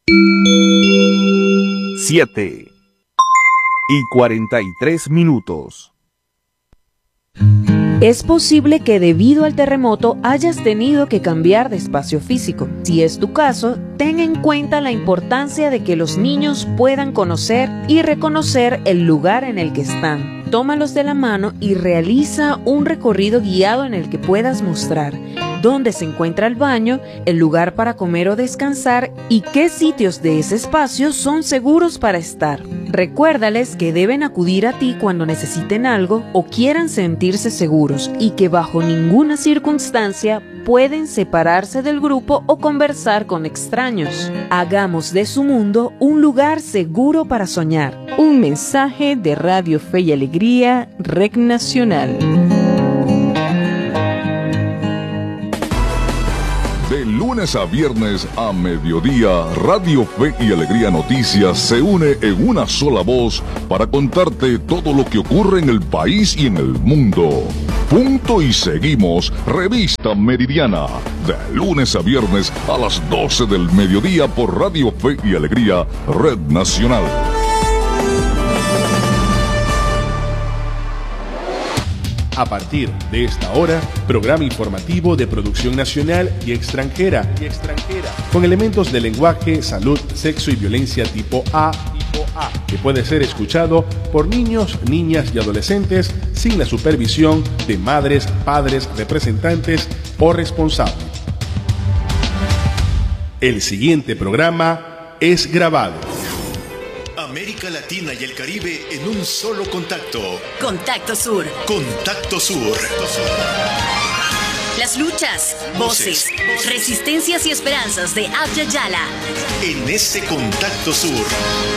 7:43. Es posible que debido al terremoto hayas tenido que cambiar de espacio físico. Si es tu caso, ten en cuenta la importancia de que los niños puedan conocer y reconocer el lugar en el que están. Tómalos de la mano y realiza un recorrido guiado en el que puedas mostrar dónde se encuentra el baño, el lugar para comer o descansar y qué sitios de ese espacio son seguros para estar. Recuérdales que deben acudir a ti cuando necesiten algo o quieran sentirse seguros y que bajo ninguna circunstancia pueden separarse del grupo o conversar con extraños. Hagamos de su mundo un lugar seguro para soñar. Un mensaje de Radio Fe y Alegría, REC Nacional. De lunes a viernes a mediodía, Radio Fe y Alegría Noticias se une en una sola voz para contarte todo lo que ocurre en el país y en el mundo. Punto y seguimos, Revista Meridiana, de lunes a viernes a las 12 del mediodía por Radio Fe y Alegría, Red Nacional. A partir de esta hora, programa informativo de producción nacional y extranjera, con elementos de lenguaje, salud, sexo y violencia tipo A, que puede ser escuchado por niños, niñas y adolescentes sin la supervisión de madres, padres, representantes o responsables. El siguiente programa es grabado. América Latina y el Caribe en un solo contacto. Contacto Sur. Contacto Sur. Las luchas, voces, resistencias y esperanzas de Abya Yala. En ese Contacto Sur.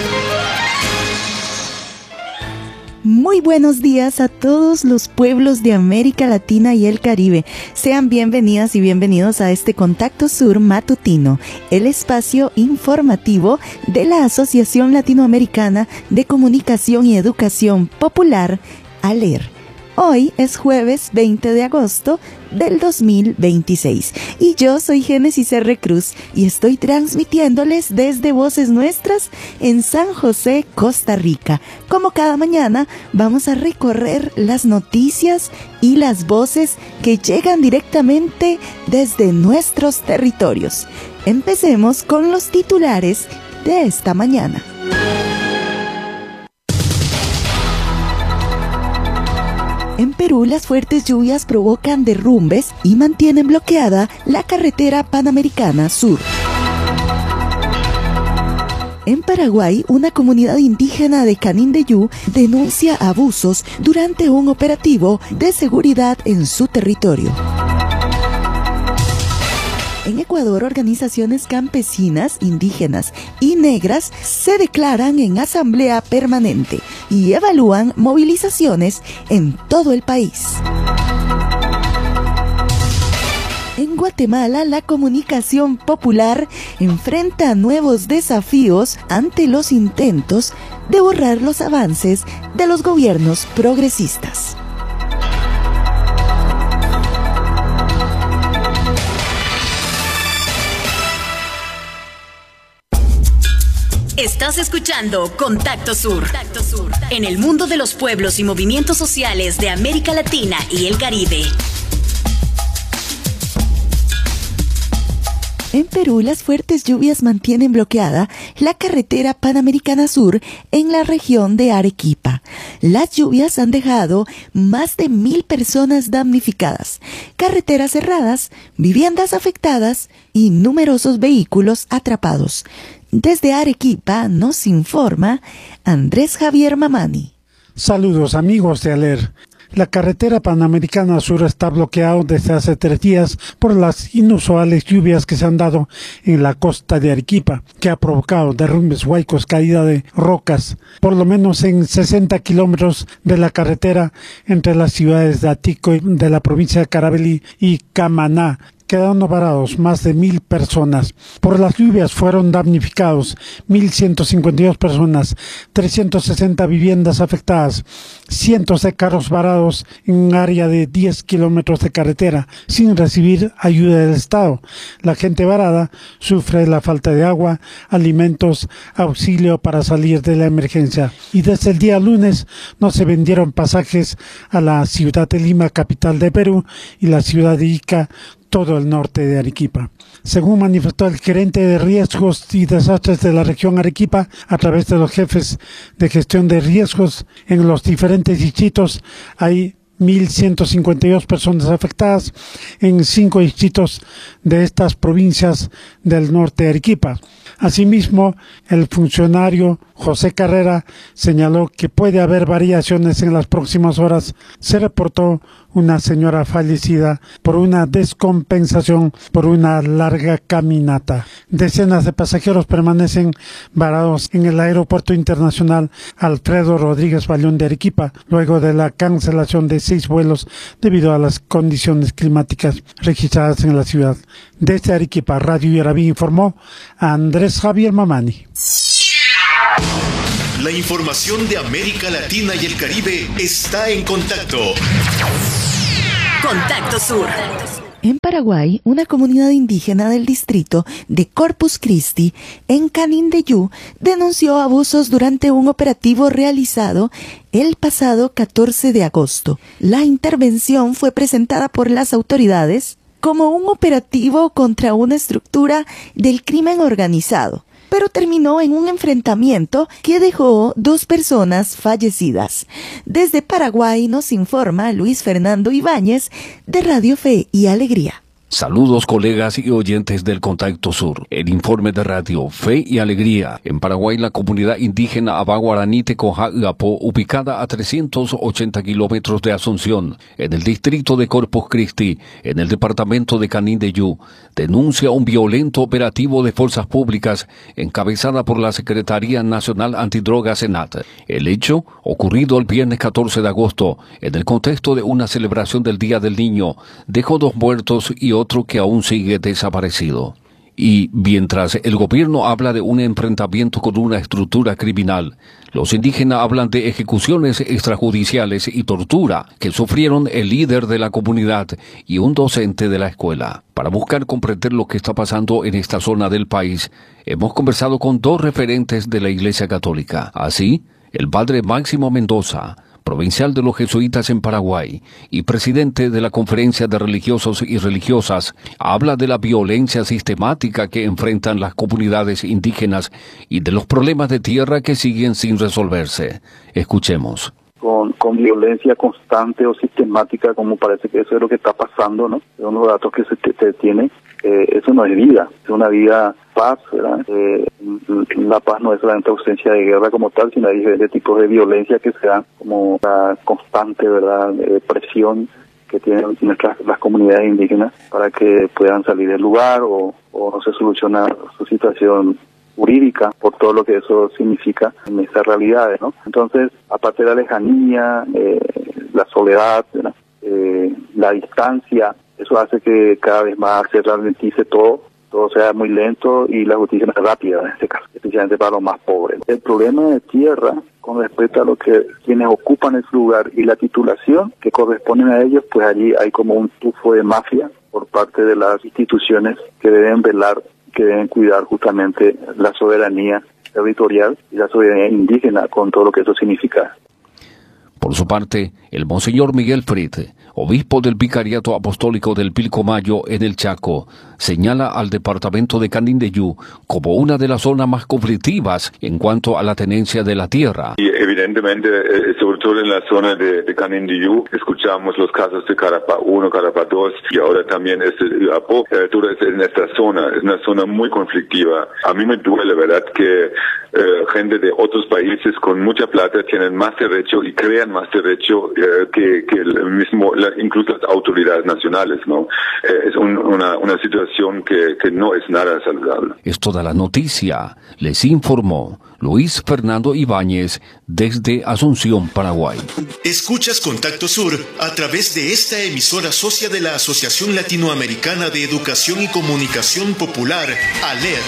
Muy buenos días a todos los pueblos de América Latina y el Caribe. Sean bienvenidas y bienvenidos a este Contacto Sur matutino, el espacio informativo de la Asociación Latinoamericana de Comunicación y Educación Popular, ALER. Hoy es jueves 20 de agosto del 2026 y yo soy Génesis R. Cruz y estoy transmitiéndoles desde Voces Nuestras en San José, Costa Rica. Como cada mañana vamos a recorrer las noticias y las voces que llegan directamente desde nuestros territorios. Empecemos con los titulares de esta mañana. En Perú, las fuertes lluvias provocan derrumbes y mantienen bloqueada la carretera Panamericana Sur. En Paraguay, una comunidad indígena de Canindeyú denuncia abusos durante un operativo de seguridad en su territorio. En Ecuador, organizaciones campesinas, indígenas y negras se declaran en asamblea permanente y evalúan movilizaciones en todo el país. En Guatemala, la comunicación popular enfrenta nuevos desafíos ante los intentos de borrar los avances de los gobiernos progresistas. Estás escuchando Contacto Sur. En el mundo de los pueblos y movimientos sociales de América Latina y el Caribe. En Perú, las fuertes lluvias mantienen bloqueada la carretera Panamericana Sur en la región de Arequipa. Las lluvias han dejado más de 1,000 personas damnificadas, carreteras cerradas, viviendas afectadas y numerosos vehículos atrapados. Desde Arequipa nos informa Andrés Javier Mamani. Saludos amigos de ALER. La carretera Panamericana Sur está bloqueada desde hace 3 días por las inusuales lluvias que se han dado en la costa de Arequipa, que ha provocado derrumbes, huaicos, caída de rocas, por lo menos en 60 kilómetros de la carretera entre las ciudades de Atico de la provincia de Carabalí y Camaná, quedando varados más de 1.000 personas. Por las lluvias fueron damnificados 1.152 personas, 360 viviendas afectadas, cientos de carros varados en un área de 10 kilómetros de carretera sin recibir ayuda del Estado. La gente varada sufre la falta de agua, alimentos, auxilio para salir de la emergencia. Y desde el día lunes no se vendieron pasajes a la ciudad de Lima, capital de Perú, y la ciudad de Ica, todo el norte de Arequipa. Según manifestó el gerente de riesgos y desastres de la región Arequipa, a través de los jefes de gestión de riesgos en los diferentes distritos, hay 1.152 personas afectadas en 5 distritos de estas provincias del norte de Arequipa. Asimismo, el funcionario José Carrera señaló que puede haber variaciones en las próximas horas. Se reportó una señora fallecida por una descompensación por una larga caminata. Decenas de pasajeros permanecen varados en el Aeropuerto Internacional Alfredo Rodríguez Bayón de Arequipa, luego de la cancelación de 6 vuelos debido a las condiciones climáticas registradas en la ciudad. Desde Arequipa, Radio Yarabí informó a Andrés Javier Mamani. La información de América Latina y el Caribe está en Contacto. Contacto Sur. En Paraguay, una comunidad indígena del distrito de Corpus Christi, en Canindeyú, denunció abusos durante un operativo realizado el pasado 14 de agosto. La intervención fue presentada por las autoridades como un operativo contra una estructura del crimen organizado, pero terminó en un enfrentamiento que dejó 2 personas fallecidas. Desde Paraguay nos informa Luis Fernando Ibáñez de Radio Fe y Alegría. Saludos colegas y oyentes del Contacto Sur. El informe de Radio Fe y Alegría. En Paraguay, la comunidad indígena Abaguaranite Coja-Uapó, ubicada a 380 kilómetros de Asunción, en el distrito de Corpus Christi, en el departamento de Canindeyú, denuncia un violento operativo de fuerzas públicas encabezada por la Secretaría Nacional Antidrogas SENAT. El hecho, ocurrido el viernes 14 de agosto, en el contexto de una celebración del Día del Niño, dejó 2 muertos y otro que aún sigue desaparecido. Y mientras el gobierno habla de un enfrentamiento con una estructura criminal, los indígenas hablan de ejecuciones extrajudiciales y tortura que sufrieron el líder de la comunidad y un docente de la escuela. Para buscar comprender lo que está pasando en esta zona del país, hemos conversado con 2 referentes de la Iglesia Católica. Así, el padre Máximo Mendoza, provincial de los jesuitas en Paraguay y presidente de la Conferencia de Religiosos y Religiosas, habla de la violencia sistemática que enfrentan las comunidades indígenas y de los problemas de tierra que siguen sin resolverse. Escuchemos. Con violencia constante o sistemática, como parece que eso es lo que está pasando, ¿no? Son los datos que se tienen. Eso no es vida, es una vida paz, ¿verdad? La paz no es solamente ausencia de guerra como tal, sino hay diferentes tipos de violencia que se dan, como la constante, ¿verdad?, presión que tienen las comunidades indígenas para que puedan salir del lugar o no se soluciona su situación jurídica por todo lo que eso significa en estas realidades, ¿no? Entonces, aparte de la lejanía, la soledad, ¿verdad?, la distancia, eso hace que cada vez más se ralentice todo sea muy lento y la justicia no es rápida en este caso, especialmente para los más pobres. El problema de tierra, con respecto a lo que quienes ocupan ese lugar y la titulación que corresponden a ellos, pues allí hay como un tufo de mafia por parte de las instituciones que deben velar, que deben cuidar justamente la soberanía territorial y la soberanía indígena con todo lo que eso significa. Por su parte, el Monseñor Miguel Frit, obispo del Vicariato Apostólico del Pilcomayo en el Chaco, señala al departamento de Canindeyú como una de las zonas más conflictivas en cuanto a la tenencia de la tierra. Y evidentemente, sobre todo en la zona de Canindeyú, escuchamos los casos de Carapá 1, Carapá 2 y ahora también Apó, en esta zona. Es una zona muy conflictiva. A mí me duele, ¿verdad?, que gente de otros países con mucha plata tienen más derecho y crean más derecho que incluso las autoridades nacionales, ¿no? Es una situación que no es nada saludable. Es toda la noticia. Les informó Luis Fernando Ibáñez desde Asunción, Paraguay. Escuchas Contacto Sur a través de esta emisora socia de la Asociación Latinoamericana de Educación y Comunicación Popular, ALER.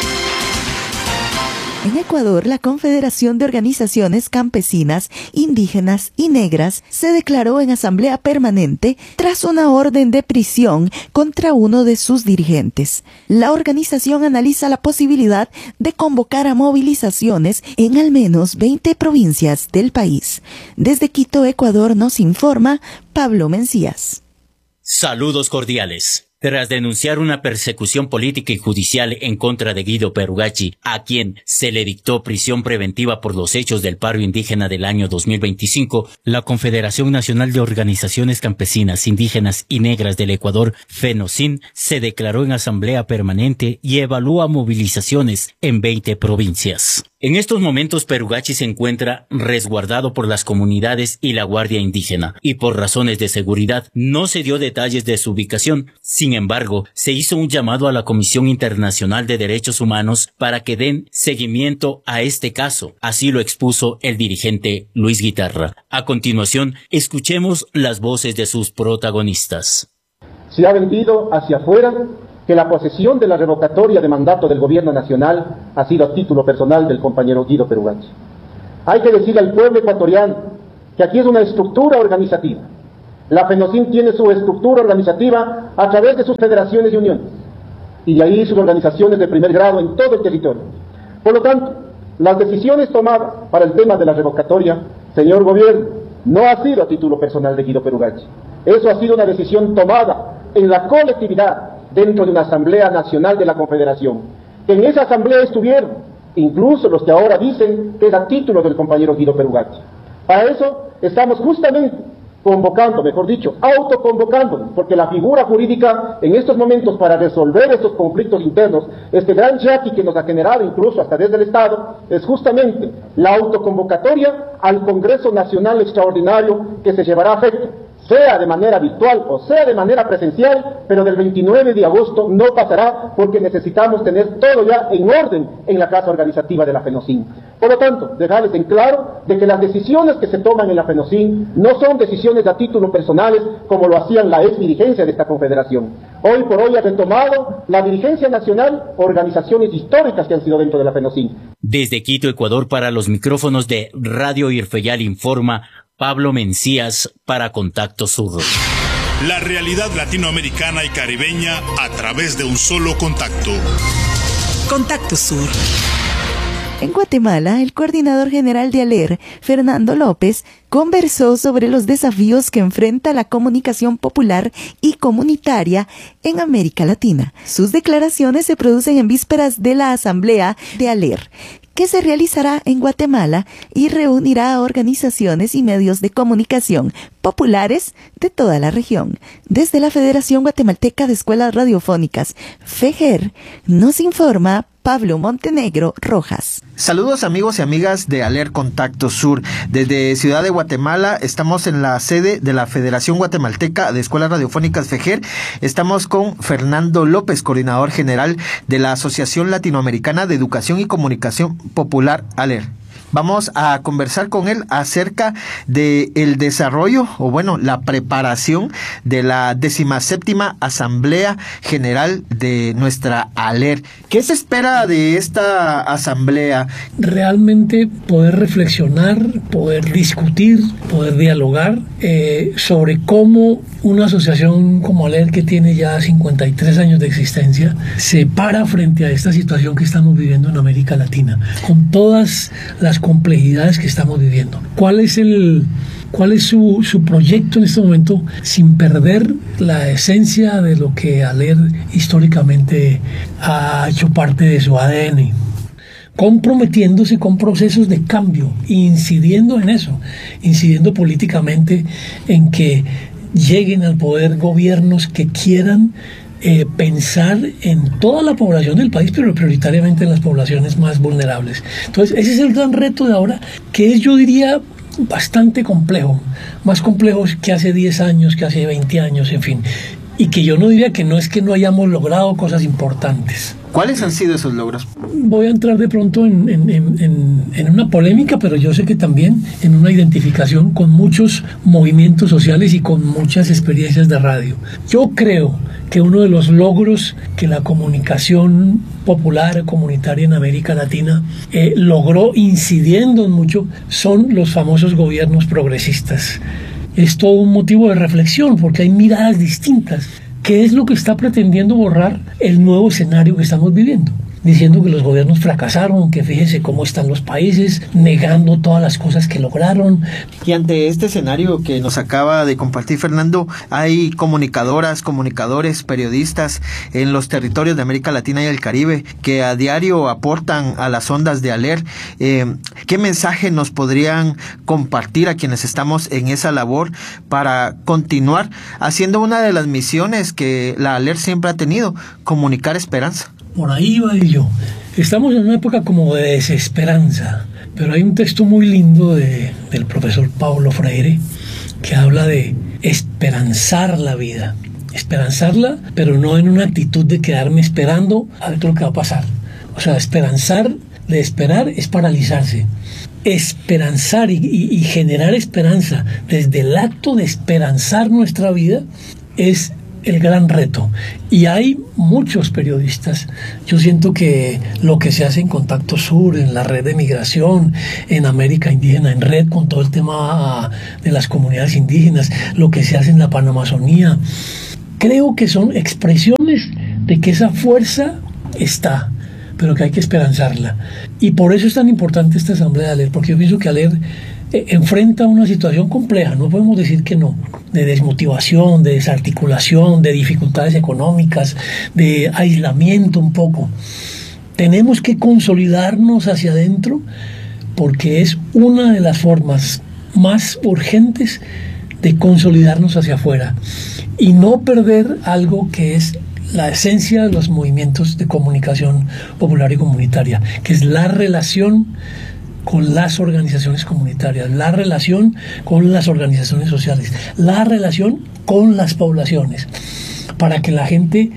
En Ecuador, la Confederación de Organizaciones Campesinas, Indígenas y Negras se declaró en asamblea permanente tras una orden de prisión contra uno de sus dirigentes. La organización analiza la posibilidad de convocar a movilizaciones en al menos 20 provincias del país. Desde Quito, Ecuador, nos informa Pablo Mencías. Saludos cordiales. Tras denunciar una persecución política y judicial en contra de Guido Perugacci, a quien se le dictó prisión preventiva por los hechos del paro indígena del año 2025, la Confederación Nacional de Organizaciones Campesinas, Indígenas y Negras del Ecuador, FENOCIN, se declaró en asamblea permanente y evalúa movilizaciones en 20 provincias. En estos momentos Perugacci se encuentra resguardado por las comunidades y la Guardia Indígena, y por razones de seguridad no se dio detalles de su ubicación. Sin embargo, se hizo un llamado a la Comisión Internacional de Derechos Humanos para que den seguimiento a este caso. Así lo expuso el dirigente Luis Guitarra. A continuación, escuchemos las voces de sus protagonistas. Se ha vendido hacia afuera que la posesión de la revocatoria de mandato del gobierno nacional ha sido a título personal del compañero Guido Perugacci. Hay que decirle al pueblo ecuatoriano que aquí es una estructura organizativa. La FENOCIN tiene su estructura organizativa a través de sus federaciones y uniones, y de ahí sus organizaciones de primer grado en todo el territorio. Por lo tanto, las decisiones tomadas para el tema de la revocatoria, señor gobierno, no ha sido a título personal de Guido Perugacci. Eso ha sido una decisión tomada en la colectividad, dentro de una asamblea nacional de la Confederación. En esa asamblea estuvieron incluso los que ahora dicen que es a título del compañero Guido Perugacci. Para eso estamos justamente convocando, mejor dicho, autoconvocándonos, porque la figura jurídica en estos momentos para resolver estos conflictos internos, este gran yaqui que nos ha generado incluso hasta desde el Estado, es justamente la autoconvocatoria al Congreso Nacional Extraordinario que se llevará a efecto, sea de manera virtual o sea de manera presencial, pero del 29 de agosto no pasará porque necesitamos tener todo ya en orden en la casa organizativa de la FENOCIN. Por lo tanto, dejarles en claro de que las decisiones que se toman en la FENOCIN no son decisiones a título personales como lo hacían la ex dirigencia de esta confederación. Hoy por hoy ha retomado la dirigencia nacional organizaciones históricas que han sido dentro de la FENOCIN. Desde Quito, Ecuador, para los micrófonos de Radio Irfeyal informa Pablo Mencías para Contacto Sur. La realidad latinoamericana y caribeña a través de un solo contacto. Contacto Sur. En Guatemala, el coordinador general de ALER, Fernando López, conversó sobre los desafíos que enfrenta la comunicación popular y comunitaria en América Latina. Sus declaraciones se producen en vísperas de la asamblea de ALER, que se realizará en Guatemala y reunirá a organizaciones y medios de comunicación populares de toda la región. Desde la Federación Guatemalteca de Escuelas Radiofónicas, FEGER, nos informa Pablo Montenegro Rojas. Saludos amigos y amigas de ALER Contacto Sur. Desde Ciudad de Guatemala estamos en la sede de la Federación Guatemalteca de Escuelas Radiofónicas FEGER. Estamos con Fernando López, coordinador general de la Asociación Latinoamericana de Educación y Comunicación Popular ALER. Vamos a conversar con él acerca de el desarrollo, o bueno, la preparación de la 17ª Asamblea General de nuestra ALER. ¿Qué se espera de esta asamblea? Realmente poder reflexionar, poder discutir, poder dialogar sobre cómo una asociación como ALER, que tiene ya 53 años de existencia, se para frente a esta situación que estamos viviendo en América Latina, con todas las complejidades que estamos viviendo. ¿Cuál es su proyecto en este momento sin perder la esencia de lo que ALER históricamente ha hecho parte de su ADN? Comprometiéndose con procesos de cambio, incidiendo en eso, incidiendo políticamente en que lleguen al poder gobiernos que quieran pensar en toda la población del país, pero prioritariamente en las poblaciones más vulnerables. Entonces, ese es el gran reto de ahora, que es, yo diría, bastante complejo, más complejo que hace 10 años, que hace 20 años, en fin, y que yo no diría que no es que no hayamos logrado cosas importantes. ¿Cuáles han sido esos logros? Voy a entrar de pronto en una polémica, pero yo sé que también en una identificación con muchos movimientos sociales y con muchas experiencias de radio. Yo creo que uno de los logros que la comunicación popular comunitaria en América Latina logró, incidiendo en mucho, son los famosos gobiernos progresistas. Es todo un motivo de reflexión porque hay miradas distintas. ¿Qué es lo que está pretendiendo borrar el nuevo escenario que estamos viviendo? Diciendo que los gobiernos fracasaron, que fíjense cómo están los países, negando todas las cosas que lograron. Y ante este escenario que nos acaba de compartir Fernando, hay comunicadoras, comunicadores, periodistas en los territorios de América Latina y el Caribe que a diario aportan a las ondas de ALER. ¿Qué mensaje nos podrían compartir a quienes estamos en esa labor para continuar haciendo una de las misiones que la ALER siempre ha tenido, comunicar esperanza? Por ahí va yo. Estamos en una época como de desesperanza, pero hay un texto muy lindo del profesor Paulo Freire que habla de esperanzar la vida. Esperanzarla, pero no en una actitud de quedarme esperando a ver lo que va a pasar. O sea, esperanzar, de esperar es paralizarse. Esperanzar y generar esperanza desde el acto de esperanzar nuestra vida es el gran reto. Y hay muchos periodistas. Yo siento que lo que se hace en Contacto Sur, en la red de migración, en América Indígena en Red, con todo el tema de las comunidades indígenas, lo que se hace en la Panamazonía, creo que son expresiones de que esa fuerza está, pero que hay que esperanzarla. Y por eso es tan importante esta asamblea de ALER, porque yo pienso que ALER enfrenta una situación compleja, no podemos decir que no, de desmotivación, de desarticulación, de dificultades económicas, de aislamiento un poco. Tenemos que consolidarnos hacia adentro porque es una de las formas más urgentes de consolidarnos hacia afuera y no perder algo que es la esencia de los movimientos de comunicación popular y comunitaria, que es la relación con las organizaciones comunitarias, la relación con las organizaciones sociales, la relación con las poblaciones, para que la gente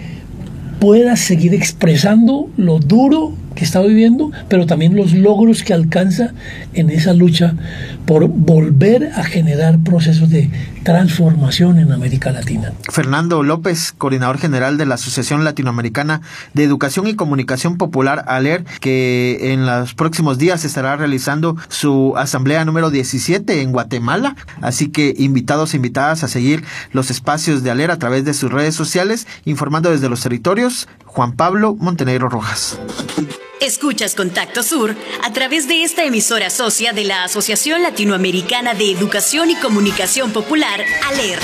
pueda seguir expresando lo duro que está viviendo, pero también los logros que alcanza en esa lucha por volver a generar procesos de transformación en América Latina. Fernando López, coordinador general de la Asociación Latinoamericana de Educación y Comunicación Popular, ALER, que en los próximos días estará realizando su asamblea número 17 en Guatemala, así que invitados e invitadas a seguir los espacios de ALER a través de sus redes sociales, informando desde los territorios, Juan Pablo Montenegro Rojas. Escuchas Contacto Sur a través de esta emisora socia de la Asociación Latinoamericana de Educación y Comunicación Popular, ALER.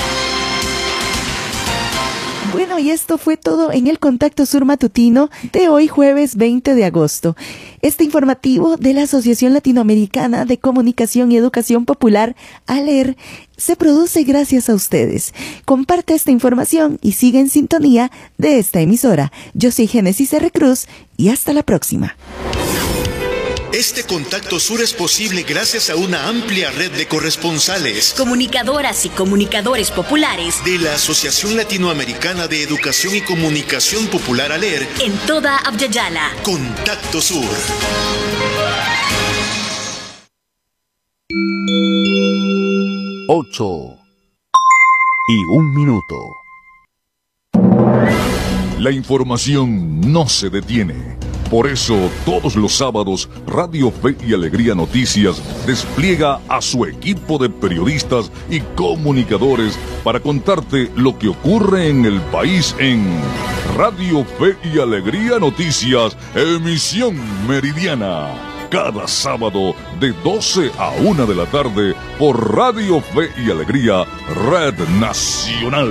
Bueno, y esto fue todo en el Contacto Sur matutino de hoy, jueves 20 de agosto. Este informativo de la Asociación Latinoamericana de Comunicación y Educación Popular, ALER, se produce gracias a ustedes. Comparte esta información y sigue en sintonía de esta emisora. Yo soy Génesis R. Cruz y hasta la próxima. Este Contacto Sur es posible gracias a una amplia red de corresponsales, comunicadoras y comunicadores populares de la Asociación Latinoamericana de Educación y Comunicación Popular, ALER, en toda Abya-Yala. Contacto Sur. Ocho y un minuto. La información no se detiene. Por eso, todos los sábados, Radio Fe y Alegría Noticias despliega a su equipo de periodistas y comunicadores para contarte lo que ocurre en el país en Radio Fe y Alegría Noticias, emisión meridiana. Cada sábado de 12 a 1 de la tarde por Radio Fe y Alegría, Red Nacional.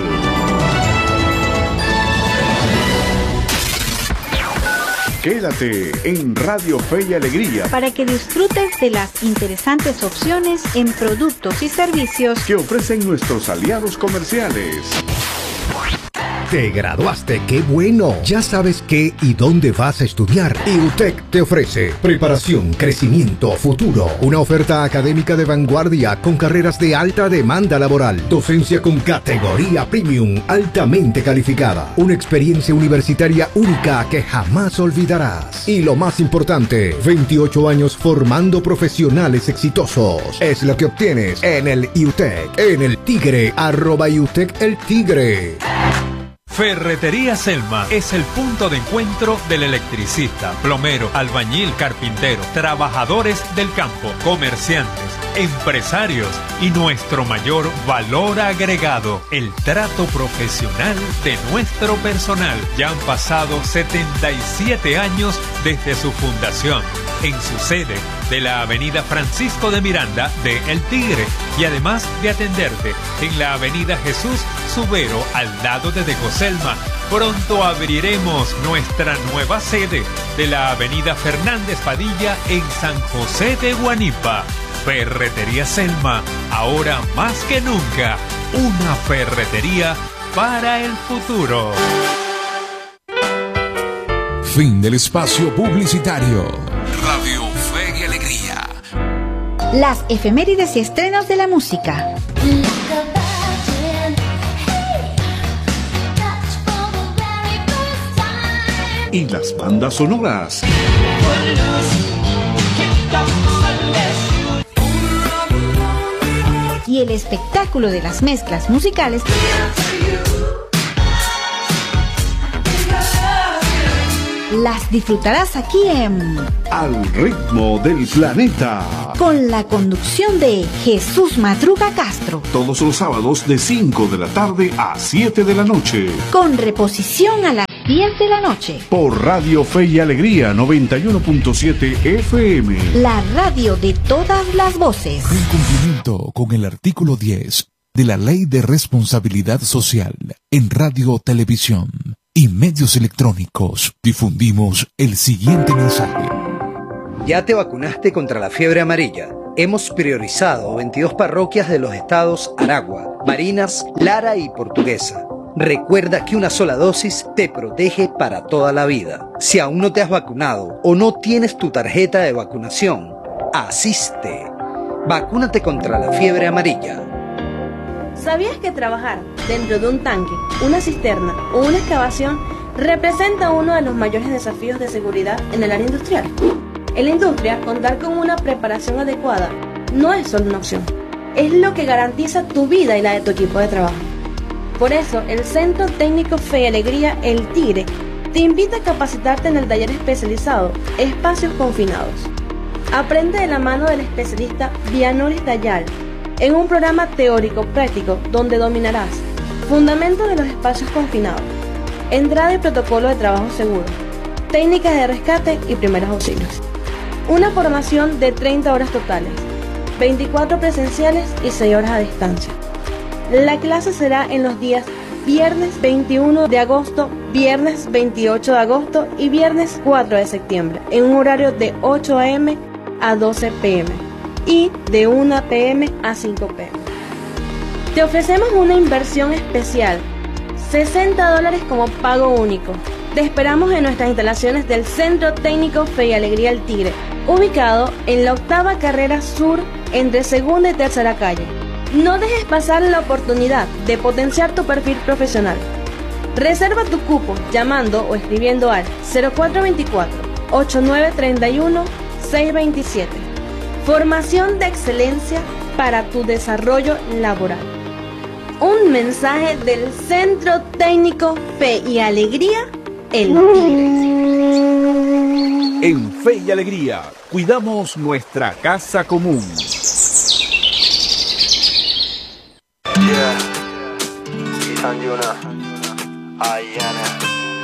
Quédate en Radio Fe y Alegría para que disfrutes de las interesantes opciones en productos y servicios que ofrecen nuestros aliados comerciales. Te graduaste, qué bueno. Ya sabes qué y dónde vas a estudiar. IUTEC te ofrece preparación, crecimiento, futuro. Una oferta académica de vanguardia con carreras de alta demanda laboral. Docencia con categoría premium, altamente calificada. Una experiencia universitaria única que jamás olvidarás. Y lo más importante, 28 años formando profesionales exitosos. Es lo que obtienes en el IUTEC, en el Tigre, @IUTEC el Tigre. Ferretería Selma es el punto de encuentro del electricista, plomero, albañil, carpintero, trabajadores del campo, comerciantes, empresarios y nuestro mayor valor agregado, el trato profesional de nuestro personal. Ya han pasado 77 años desde su fundación, en su sede de la avenida Francisco de Miranda de El Tigre, y además de atenderte en la avenida Jesús Subero al lado de Decoselma. Pronto abriremos nuestra nueva sede de la avenida Fernández Padilla en San José de Guanipa. Ferretería Selma, ahora más que nunca, una ferretería para el futuro. Fin del espacio publicitario. Radio Fe y Alegría. Las efemérides y estrenos de la música. Y las bandas sonoras. Y el espectáculo de las mezclas musicales las disfrutarás aquí en Al ritmo del planeta, con la conducción de Jesús Madruga Castro, todos los sábados de 5 de la tarde a 7 de la noche, con reposición a las 10 de la noche, por Radio Fe y Alegría 91.7 FM, la radio de todas las voces. En cumplimiento con el artículo 10 de la Ley de Responsabilidad Social en Radio, Televisión y Medios Electrónicos, difundimos el siguiente mensaje. ¿Ya te vacunaste contra la fiebre amarilla? Hemos priorizado 22 parroquias de los estados Aragua, Barinas, Lara y Portuguesa. Recuerda que una sola dosis te protege para toda la vida. Si aún no te has vacunado o no tienes tu tarjeta de vacunación, asiste. Vacúnate contra la fiebre amarilla. ¿Sabías que trabajar dentro de un tanque, una cisterna o una excavación representa uno de los mayores desafíos de seguridad en el área industrial? En la industria, contar con una preparación adecuada no es solo una opción, es lo que garantiza tu vida y la de tu equipo de trabajo. Por eso, el Centro Técnico Fe y Alegría El Tigre te invita a capacitarte en el taller especializado Espacios Confinados. Aprende de la mano del especialista Vianolis Dayal en un programa teórico práctico donde dominarás fundamentos de los espacios confinados, entrada y protocolo de trabajo seguro, técnicas de rescate y primeros auxilios. Una formación de 30 horas totales, 24 presenciales y 6 horas a distancia. La clase será en los días viernes 21 de agosto, viernes 28 de agosto y viernes 4 de septiembre, en un horario de 8 a.m. a 12 p.m. y de 1 p.m. a 5 p.m. Te ofrecemos una inversión especial, $60 como pago único. Te esperamos en nuestras instalaciones del Centro Técnico Fe y Alegría El Tigre, ubicado en la 8ª carrera sur entre 2ª y 3ª calle. No dejes pasar la oportunidad de potenciar tu perfil profesional. Reserva tu cupo llamando o escribiendo al 0424-8931-627. Formación de excelencia para tu desarrollo laboral. Un mensaje del Centro Técnico Fe y Alegría El Tigre. En Fe y Alegría, cuidamos nuestra casa común. Yeah, Isan Yuna, Ayana.